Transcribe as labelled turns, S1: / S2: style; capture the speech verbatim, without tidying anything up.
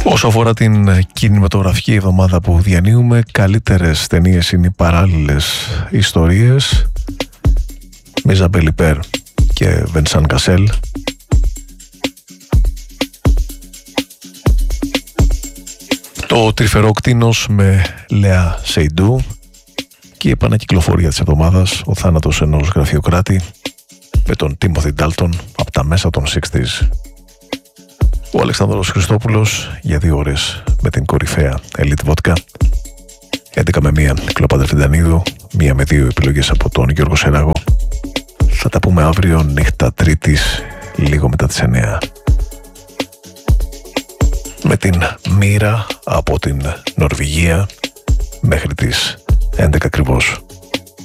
S1: Όσο αφορά την κινηματογραφική εβδομάδα που διανύουμε, καλύτερες ταινίες είναι οι παράλληλες ιστορίες με Ιζαμπέλ Ιπέρ και Βενσάν Κασέλ. Το τρυφερό κτήνος με Λέα Σεϊντού και η επανακυκλοφορία της εβδομάδας, ο θάνατος ενός γραφειοκράτη με τον Τίμοθι Ντάλτον από τα μέσα των εξήντα. Ο Αλεξάνδρος Χριστόπουλος για δύο ώρες με την κορυφαία Elite Vodka. έντεκα με μία Κλεοπάτρα Φιντανίδου, μία με δύο επιλογές από τον Γιώργο Σεράγο. Θα τα πούμε αύριο νύχτα Τρίτης, λίγο μετά τις εννιά. Με την Μοίρα από την Νορβηγία μέχρι τις έντεκα ακριβώς.